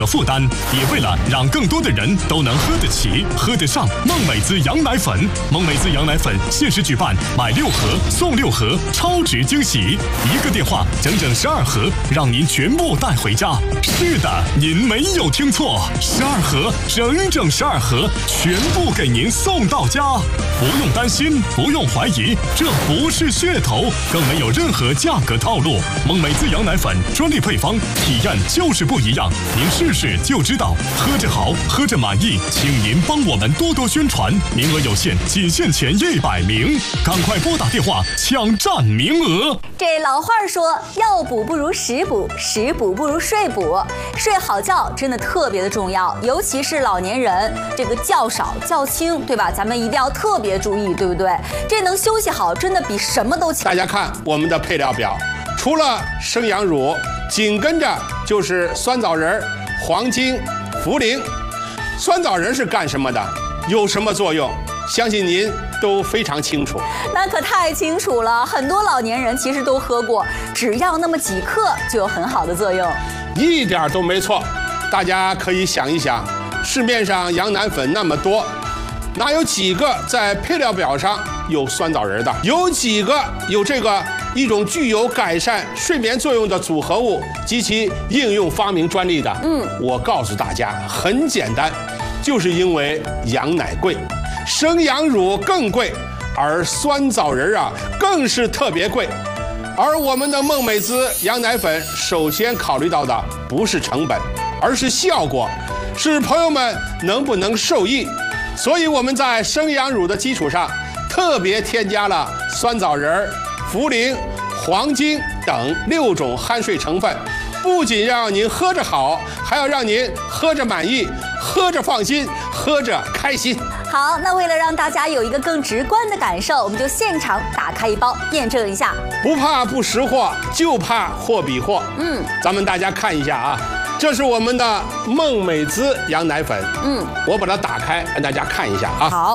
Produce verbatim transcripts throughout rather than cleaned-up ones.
的负担，也为了让更多的人都能喝得起、喝得上孟美滋羊奶粉。孟美滋羊奶粉限时举办买六盒送六盒超值惊喜，一个电话整整十二盒，让您全部带回家。是的，您没有听错，十二盒，整整十二盒，全部给您送到家。不用担心，不用怀疑，这不是噱头，更没有任何价格套路。孟美滋羊奶粉专利配方，体验就是不一样。您试试就知道，喝着好，喝着满意。请您帮我们多多宣传，名额有限，仅限前一百名，赶快拨打电话抢占名额。 这老话说，药补不如食补，食补不如睡补。睡好觉真的特别的重要，尤其是老年人，这个觉少觉轻，对吧？咱们一定要特别注意，对不对？这能休息好，真的比什么都强。 大家看我们的配料表，除了生羊乳，紧跟着就是酸枣仁、黄精、茯苓。酸枣仁是干什么的？有什么作用？相信您都非常清楚。 那可太清楚了，很多老年人其实都喝过，只要那么几克就有很好的作用。 一点都没错。大家可以想一想，市面上羊奶粉那么多，哪有几个在配料表上有酸枣仁的？有几个有这个一种具有改善睡眠作用的组合物及其应用发明专利的？嗯，我告诉大家，很简单，就是因为羊奶贵，生羊乳更贵，而酸枣仁啊更是特别贵。而我们的孟美滋羊奶粉首先考虑到的不是成本，而是效果，是朋友们能不能受益。所以我们在生羊乳的基础上，特别添加了酸枣仁、茯苓、黄精等六种酣睡成分，不仅让您喝着好，还要让您喝着满意，喝着放心，喝着开心。 好，那为了让大家有一个更直观的感受，我们就现场打开一包验证一下。 不怕不识货，就怕货比货。嗯，咱们大家看一下啊，这是我们的孟美滋羊奶粉。嗯，我把它打开，让大家看一下啊。 好，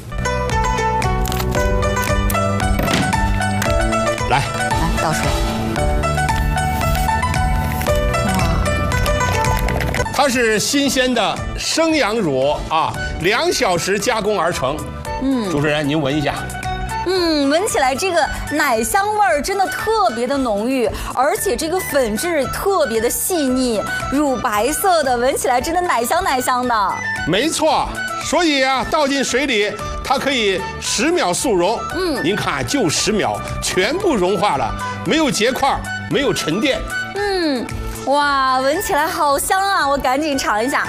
来， 来倒水。 它是新鲜的生羊乳啊，两小时加工而成。嗯，主持人您闻一下。 嗯，闻起来这个奶香味儿真的特别的浓郁，而且这个粉质特别的细腻，乳白色的，闻起来真的奶香奶香的。 没错，所以啊，倒进水里，它可以十秒速溶。嗯，您看，就十秒，全部融化了，没有结块，没有沉淀。 嗯，哇，闻起来好香啊！我赶紧尝一下。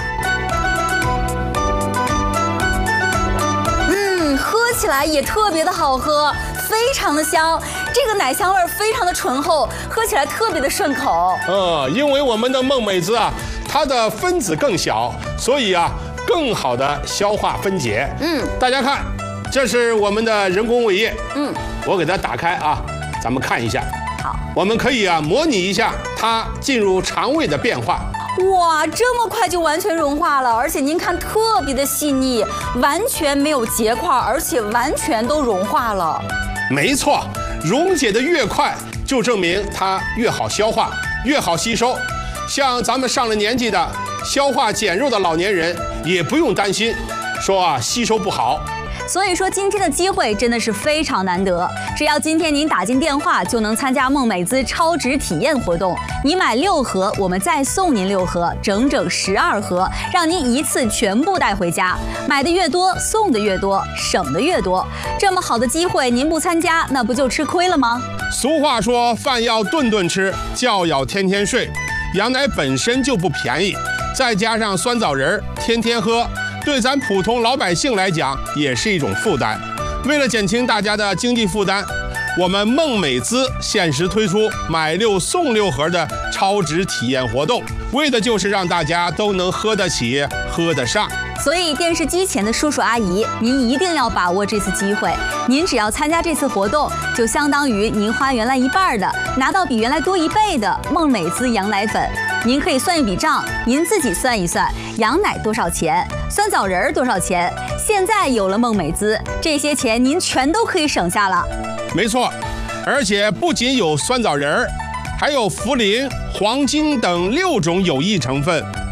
喝起来也特别的好喝，非常的香，这个奶香味非常的醇厚，喝起来特别的顺口。 嗯，因为我们的孟美滋啊，它的分子更小，所以啊，更好的消化分解。嗯，大家看，这是我们的人工胃液。嗯，我给它打开啊，咱们看一下。 好， 我们可以啊模拟一下它进入肠胃的变化。 哇，这么快就完全融化了，而且您看特别的细腻，完全没有结块，而且完全都融化了。 没错，溶解的越快，就证明它越好消化，越好吸收。像咱们上了年纪的、消化减弱的老年人，也不用担心，说啊吸收不好。 所以说今天的机会真的是非常难得，只要今天您打进电话，就能参加孟美滋超值体验活动。你买六盒，我们再送您六盒，整整十二盒，让您一次全部带回家。买的越多，送的越多，省的越多。这么好的机会，您不参加，那不就吃亏了吗？ 俗话说，饭要顿顿吃，觉要天天睡。羊奶本身就不便宜，再加上酸枣仁，天天喝，对咱普通老百姓来讲也是一种负担。为了减轻大家的经济负担，我们孟美滋限时推出买六送六盒的超值体验活动，为的就是让大家都能喝得起、喝得上。 所以电视机前的叔叔阿姨，您一定要把握这次机会。您只要参加这次活动，就相当于您花原来一半的，拿到比原来多一倍的孟美滋羊奶粉。您可以算一笔账，您自己算一算，羊奶多少钱，酸枣仁多少钱。现在有了孟美滋，这些钱您全都可以省下了。 没错，而且不仅有酸枣仁，还有茯苓、黄精等六种有益成分，